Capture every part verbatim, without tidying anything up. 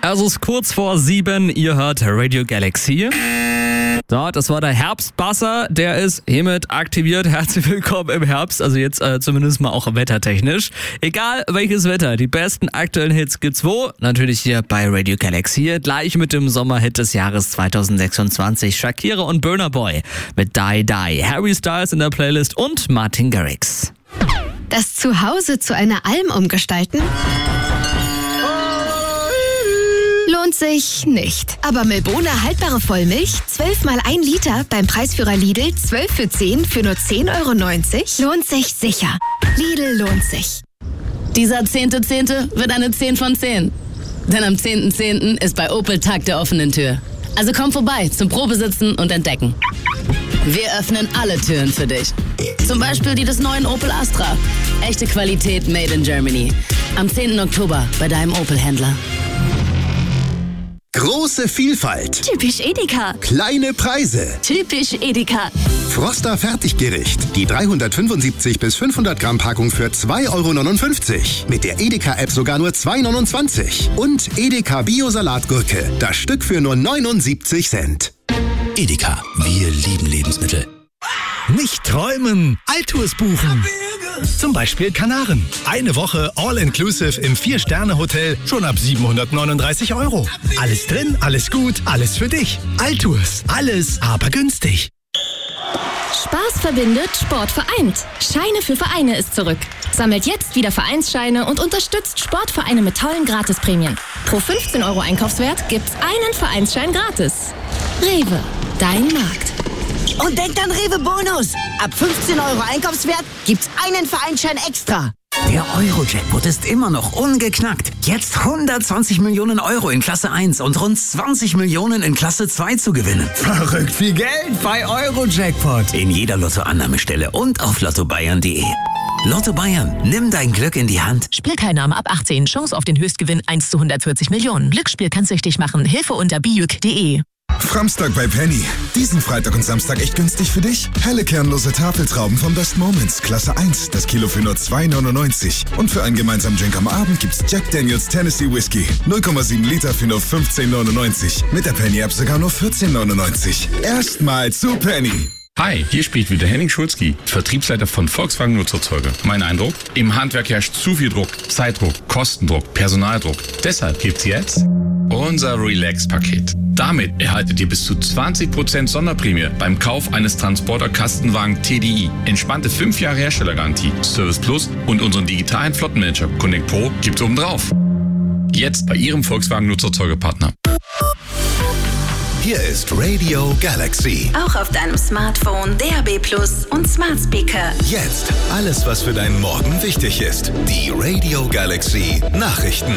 Es ist kurz vor sieben, ihr hört Radio Galaxy. So, das war der Herbstbasser, der ist hiermit aktiviert. Herzlich willkommen im Herbst, also jetzt äh, zumindest mal auch wettertechnisch. Egal welches Wetter, die besten aktuellen Hits gibt's wo? Natürlich hier bei Radio Galaxy, gleich mit dem Sommerhit des Jahres zwanzig sechsundzwanzig. Shakira und Burna Boy mit Die Die. Harry Styles in der Playlist und Martin Garrix. Das Zuhause zu einer Alm umgestalten? Lohnt sich nicht. Aber Milbona haltbare Vollmilch, zwölf mal ein Liter beim Preisführer Lidl, zwölf für zehn für nur zehn Euro neunzig, lohnt sich sicher. Lidl lohnt sich. Dieser zehnte Zehnte wird eine zehn von zehn. Denn am zehnten Zehnten ist bei Opel Tag der offenen Tür. Also komm vorbei zum Probesitzen und Entdecken. Wir öffnen alle Türen für dich. Zum Beispiel die des neuen Opel Astra. Echte Qualität made in Germany. Am zehnten Oktober bei deinem Opel-Händler. Große Vielfalt. Typisch Edeka. Kleine Preise. Typisch Edeka. Froster Fertiggericht. Die dreihundertfünfundsiebzig bis fünfhundert Gramm Packung für zwei Euro neunundfünfzig. Mit der Edeka-App sogar nur zwei Euro neunundzwanzig. Und Edeka Bio-Salatgurke. Das Stück für nur neunundsiebzig Cent. Edeka. Wir lieben Lebensmittel. Nicht träumen, Altours buchen. Zum Beispiel Kanaren. Eine Woche All-Inclusive im Vier-Sterne-Hotel schon ab siebenhundertneununddreißig Euro. Alles drin, alles gut, alles für dich. Altours. Alles, aber günstig. Spaß verbindet, Sport vereint. Scheine für Vereine ist zurück. Sammelt jetzt wieder Vereinsscheine und unterstützt Sportvereine mit tollen Gratisprämien. Pro fünfzehn Euro Einkaufswert gibt's einen Vereinsschein gratis. Rewe, dein Markt. Und denkt an Rewe Bonus. Ab fünfzehn Euro Einkaufswert gibt's einen Vereinsschein extra. Der Euro-Jackpot ist immer noch ungeknackt. Jetzt hundertzwanzig Millionen Euro in Klasse eins und rund zwanzig Millionen in Klasse zwei zu gewinnen. Verrückt viel Geld bei Euro-Jackpot. In jeder Lottoannahmestelle und auf lotto bayern punkt de. Lotto Bayern, nimm dein Glück in die Hand. Spielteilnahme ab achtzehn. Chance auf den Höchstgewinn eins zu hundertvierzig Millionen. Glücksspiel kann süchtig machen. Hilfe unter bijuk punkt de. Framstag bei Penny. Diesen Freitag und Samstag echt günstig für dich? Helle kernlose Tafeltrauben von Best Moments, Klasse eins, das Kilo für nur zwei Euro neunundneunzig. Und für einen gemeinsamen Drink am Abend gibt's Jack Daniels Tennessee Whiskey. null Komma sieben Liter für nur fünfzehn Euro neunundneunzig. Mit der Penny-App sogar nur vierzehn Euro neunundneunzig. Erstmal zu Penny. Hi, hier spricht wieder Henning Schulzki, Vertriebsleiter von Volkswagen Nutzerzeuger. Mein Eindruck? Im Handwerk herrscht zu viel Druck, Zeitdruck, Kostendruck, Personaldruck. Deshalb gibt's jetzt unser Relax-Paket. Damit erhaltet ihr bis zu zwanzig Prozent Sonderprämie beim Kauf eines Transporter-Kastenwagen T D I. Entspannte fünf Jahre Herstellergarantie, Service Plus und unseren digitalen Flottenmanager Connect Pro gibt's obendrauf. Jetzt bei Ihrem Volkswagen Nutzerzeugerpartner. Hier ist Radio Galaxy. Auch auf deinem Smartphone, D A B Plus und Smart Speaker. Jetzt alles, was für deinen Morgen wichtig ist. Die Radio Galaxy Nachrichten.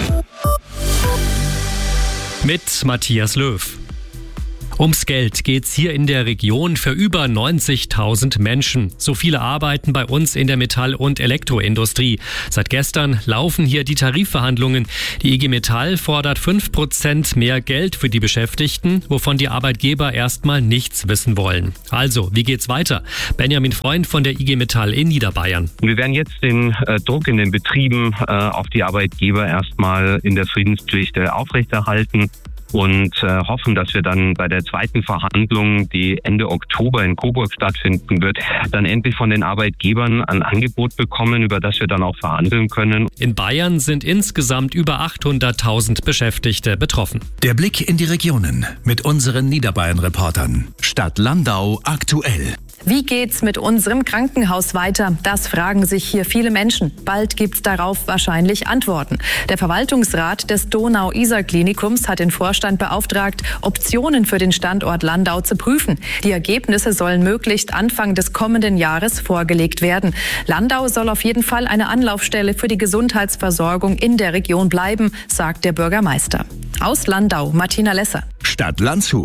Mit Matthias Löw. Ums Geld geht's hier in der Region für über neunzigtausend Menschen. So viele arbeiten bei uns in der Metall- und Elektroindustrie. Seit gestern laufen hier die Tarifverhandlungen. Die I G Metall fordert fünf Prozent mehr Geld für die Beschäftigten, wovon die Arbeitgeber erstmal nichts wissen wollen. Also, wie geht's weiter? Benjamin Freund von der I G Metall in Niederbayern. Wir werden jetzt den äh, Druck in den Betrieben äh, auf die Arbeitgeber erstmal in der Friedenspflicht äh, aufrechterhalten. Und äh, hoffen, dass wir dann bei der zweiten Verhandlung, die Ende Oktober in Coburg stattfinden wird, dann endlich von den Arbeitgebern ein Angebot bekommen, über das wir dann auch verhandeln können. In Bayern sind insgesamt über achthunderttausend Beschäftigte betroffen. Der Blick in die Regionen mit unseren Niederbayern-Reportern. Stadt Landau aktuell. Wie geht's mit unserem Krankenhaus weiter? Das fragen sich hier viele Menschen. Bald gibt's darauf wahrscheinlich Antworten. Der Verwaltungsrat des Donau-Isar-Klinikums hat den Vorstand beauftragt, Optionen für den Standort Landau zu prüfen. Die Ergebnisse sollen möglichst Anfang des kommenden Jahres vorgelegt werden. Landau soll auf jeden Fall eine Anlaufstelle für die Gesundheitsversorgung in der Region bleiben, sagt der Bürgermeister. Aus Landau, Martina Lesser. Stadt Landshut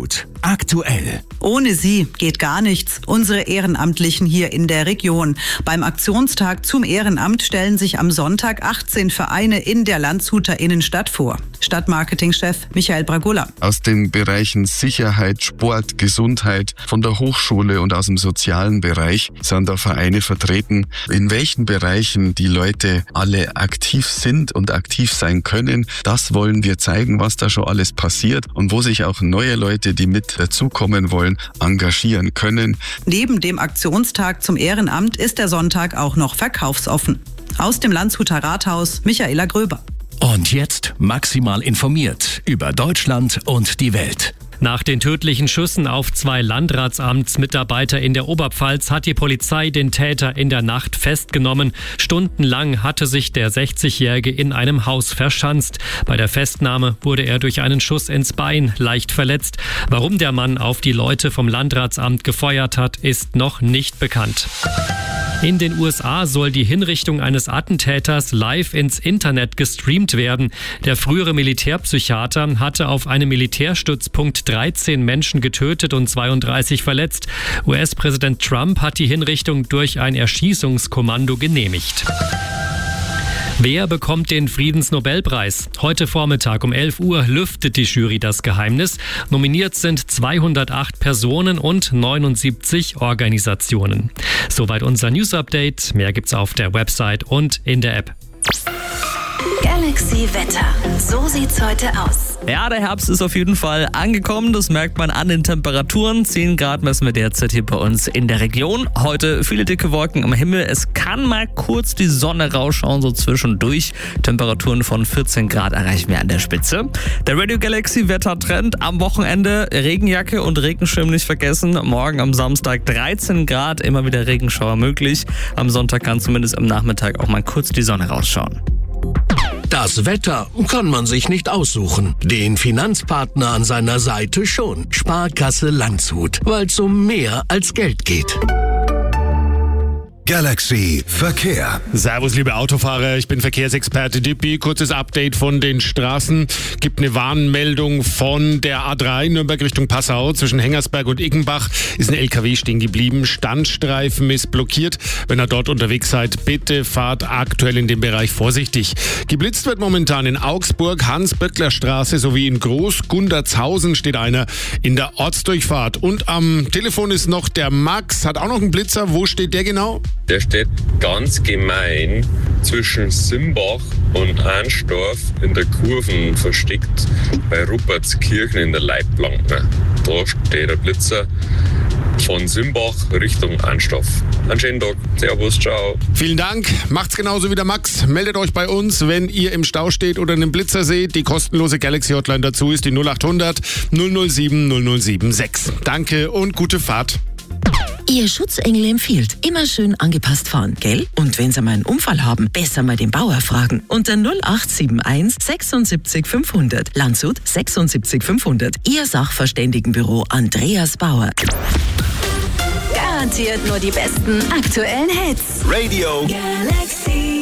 aktuell. Ohne sie geht gar nichts. Unsere Ehrenamtlichen hier in der Region. Beim Aktionstag zum Ehrenamt stellen sich am Sonntag achtzehn Vereine in der Landshuter Innenstadt vor. Stadtmarketingchef Michael Bragulla. Aus den Bereichen Sicherheit, Sport, Gesundheit, von der Hochschule und aus dem sozialen Bereich sind da Vereine vertreten. In welchen Bereichen die Leute alle aktiv sind und aktiv sein können, das wollen wir zeigen, was da schon alles passiert und wo sich auch neue Leute, die mit dazukommen wollen, engagieren können. Neben dem Aktionstag zum Ehrenamt ist der Sonntag auch noch verkaufsoffen. Aus dem Landshuter Rathaus, Michaela Gröber. Und jetzt maximal informiert über Deutschland und die Welt. Nach den tödlichen Schüssen auf zwei Landratsamtsmitarbeiter in der Oberpfalz hat die Polizei den Täter in der Nacht festgenommen. Stundenlang hatte sich der sechzigjährige in einem Haus verschanzt. Bei der Festnahme wurde er durch einen Schuss ins Bein leicht verletzt. Warum der Mann auf die Leute vom Landratsamt gefeuert hat, ist noch nicht bekannt. In den U S A soll die Hinrichtung eines Attentäters live ins Internet gestreamt werden. Der frühere Militärpsychiater hatte auf einem Militärstützpunkt dreizehn Menschen getötet und zweiunddreißig verletzt. U S-Präsident Trump hat die Hinrichtung durch ein Erschießungskommando genehmigt. Wer bekommt den Friedensnobelpreis? Heute Vormittag um elf Uhr lüftet die Jury das Geheimnis. Nominiert sind zweihundertacht Personen und neunundsiebzig Organisationen. Soweit unser News-Update. Mehr gibt's auf der Website und in der App. Galaxy Wetter. So sieht's heute aus. Ja, der Herbst ist auf jeden Fall angekommen. Das merkt man an den Temperaturen. zehn Grad messen wir derzeit hier bei uns in der Region. Heute viele dicke Wolken am Himmel. Es kann mal kurz die Sonne rausschauen, so zwischendurch. Temperaturen von vierzehn Grad erreichen wir an der Spitze. Der Radio Galaxy Wettertrend am Wochenende. Regenjacke und Regenschirm nicht vergessen. Morgen am Samstag dreizehn Grad, immer wieder Regenschauer möglich. Am Sonntag kann zumindest am Nachmittag auch mal kurz die Sonne rausschauen. Das Wetter kann man sich nicht aussuchen. Den Finanzpartner an seiner Seite schon. Sparkasse Landshut, weil es um mehr als Geld geht. Galaxy Verkehr. Servus, liebe Autofahrer, ich bin Verkehrsexperte Dippi. Kurzes Update von den Straßen. Gibt eine Warnmeldung von der A drei Nürnberg Richtung Passau. Zwischen Hengersberg und Iggenbach ist ein L K W stehen geblieben. Standstreifen ist blockiert. Wenn ihr dort unterwegs seid, bitte fahrt aktuell in dem Bereich vorsichtig. Geblitzt wird momentan in Augsburg, Hans-Böckler-Straße sowie in Groß-Gundertshausen steht einer in der Ortsdurchfahrt. Und am Telefon ist noch der Max, hat auch noch einen Blitzer. Wo steht der genau? Der steht ganz gemein zwischen Simbach und Ansdorf in der Kurven versteckt bei Ruppertskirchen in der Leitplanke. Da steht der Blitzer von Simbach Richtung Ansdorf. Einen schönen Tag. Servus, ciao. Vielen Dank. Macht's genauso wie der Max. Meldet euch bei uns, wenn ihr im Stau steht oder einen Blitzer seht. Die kostenlose Galaxy Hotline dazu ist die null acht hundert null null sieben null null sieben sechs. Danke und gute Fahrt. Ihr Schutzengel empfiehlt, immer schön angepasst fahren, gell? Und wenn Sie mal einen Unfall haben, besser mal den Bauer fragen. Unter null acht sieben eins sechsundsiebzig fünfhundert. Landshut sechsundsiebzig fünfhundert. Ihr Sachverständigenbüro Andreas Bauer. Garantiert nur die besten aktuellen Hits. Radio Galaxy.